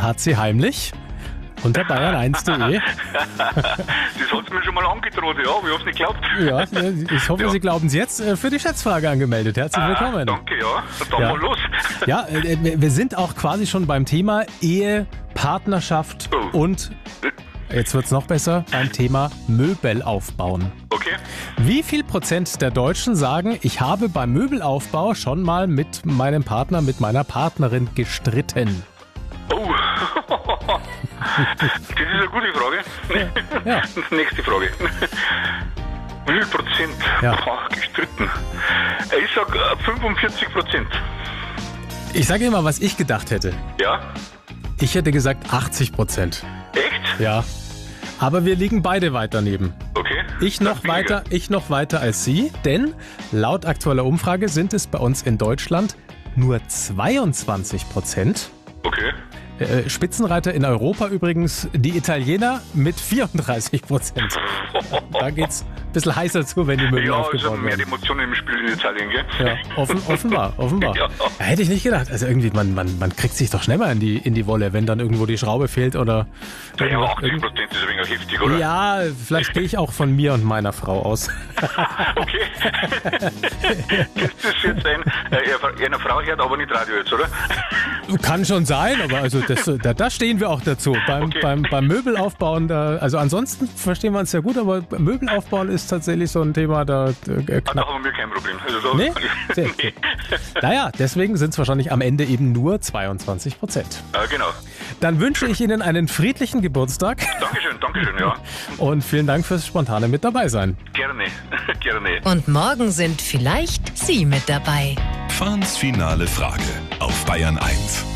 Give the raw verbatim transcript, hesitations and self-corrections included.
hat sie heimlich unter bayern eins punkt de. Das hat mir schon mal angedroht, ja, aber ich hab's nicht geglaubt. Ja, ich hoffe, Ja. Sie glauben es jetzt, für die Schätzfrage angemeldet. Herzlich willkommen. Ah, danke, ja. Dann Ja. mal los. Ja, äh, wir sind auch quasi schon beim Thema Ehe, Partnerschaft Oh. und, jetzt wird's noch besser, beim Thema Möbel aufbauen. Okay. Wie viel Prozent der Deutschen sagen, ich habe beim Möbelaufbau schon mal mit meinem Partner, mit meiner Partnerin gestritten? Oh. Das ist eine gute Frage. Ja. Nächste Frage. Wie viel Prozent? Ja. Boah, gestritten. Ich sag äh, fünfundvierzig Prozent. Ich sage immer, was ich gedacht hätte. Ja? Ich hätte gesagt achtzig Prozent. Echt? Ja. Aber wir liegen beide weit daneben. Okay. Ich noch Weniger. weiter, ich noch weiter als Sie, denn laut aktueller Umfrage sind es bei uns in Deutschland nur zweiundzwanzig Prozent. Okay. Äh, Spitzenreiter in Europa übrigens die Italiener mit vierunddreißig Prozent. Da geht's ein bisschen heißer zu, wenn die Möbel Ja, also aufgebaut mehr werden. Emotionen im Spiel in Italien, gell? Ja, offen, offenbar, offenbar. Ja. Ja, hätte ich nicht gedacht. Also irgendwie, man, man, man kriegt sich doch schnell mal in die, in die Wolle, wenn dann irgendwo die Schraube fehlt oder... Ja, irgendwas- achtzig Prozent ist ein wenig heftig, oder? Ja, vielleicht gehe ich auch von mir und meiner Frau aus. Okay. Ist das jetzt ein, äh, eine Frau hört aber nicht Radio jetzt, oder? Kann schon sein, aber also das, da, da stehen wir auch dazu. Beim, Okay. beim, beim Möbelaufbauen, da, also ansonsten verstehen wir uns sehr gut, aber Möbelaufbauen ist tatsächlich so ein Thema, da äh, Ah, da knapp. haben wir kein Problem. Also da Nee? kann ich- Sehr nee. Naja, deswegen sind es wahrscheinlich am Ende eben nur zweiundzwanzig Prozent. Ja, genau. Dann wünsche ich Ihnen einen friedlichen Geburtstag Dankeschön, Dankeschön, ja. und vielen Dank fürs spontane mit dabei sein. Gerne, gerne. Und morgen sind vielleicht Sie mit dabei. Fahns finale Frage auf Bayern eins.